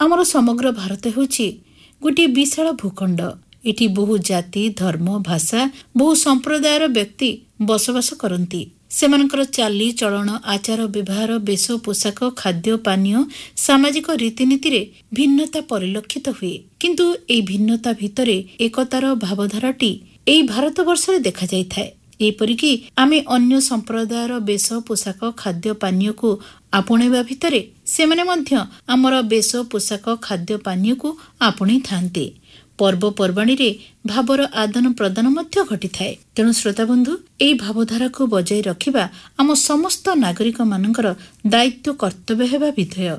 ଆମର ସମଗ୍ର ଭାରତ ହେଉଛି ଗୋଟିଏ ବିଶାଳ ଭୂଖଣ୍ଡ। ଏଠି ବହୁ ଜାତି, ଧର୍ମ, ଭାଷା, ବହୁ ସମ୍ପ୍ରଦାୟର ବ୍ୟକ୍ତି ବସବାସ କରନ୍ତି। ସେମାନଙ୍କର ଚାଲି ଚଳନ, ଆଚାର ବ୍ୟବହାର, ବେଶ ପୋଷାକ, ଖାଦ୍ୟ ପାନୀୟ, ସାମାଜିକ ରୀତିନୀତିରେ ଭିନ୍ନତା ପରିଲକ୍ଷିତ ହୁଏ। କିନ୍ତୁ ଏହି ଭିନ୍ନତା ଭିତରେ ଏକତାର ଭାବଧାରାଟି ଏହି ଭାରତବର୍ଷରେ ଦେଖାଯାଇଥାଏ। ଏପରିକି ଆମେ ଅନ୍ୟ ସମ୍ପ୍ରଦାୟର ବେଶ ପୋଷାକ, ଖାଦ୍ୟ ପାନୀୟକୁ ଆପଣେଇବା ଭିତରେ ସେମାନେ ମଧ୍ୟ ଆମର ବେଶ ପୋଷାକ, ଖାଦ୍ୟ ପାନୀୟକୁ ଆପଣେଇଥାନ୍ତି। ପର୍ବପର୍ବାଣୀରେ ଭାବର ଆଦାନ ପ୍ରଦାନ ମଧ୍ୟ ଘଟିଥାଏ। ତେଣୁ ଶ୍ରୋତାବନ୍ଧୁ, ଏହି ଭାବଧାରାକୁ ବଜାୟ ରଖିବା ଆମ ସମସ୍ତ ନାଗରିକମାନଙ୍କର ଦାୟିତ୍ୱ କର୍ତ୍ତବ୍ୟ ହେବା ବିଧେୟ।